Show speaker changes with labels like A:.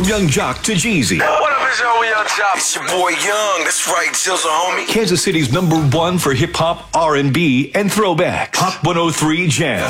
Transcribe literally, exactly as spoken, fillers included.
A: From Young Jock to Jeezy.
B: What up, it's your Young Jock? It's your boy Young. That's right, Jizzle, homie.
A: Kansas City's number one for hip hop, R and B, and throwbacks. Hot one oh three Jam.